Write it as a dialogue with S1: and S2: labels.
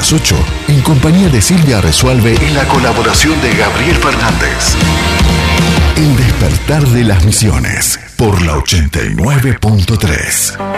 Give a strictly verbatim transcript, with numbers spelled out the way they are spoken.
S1: las ocho, en compañía de Silvia Resuelve y la colaboración de Gabriel Fernández. El despertar de las misiones, por la ochenta y nueve punto tres.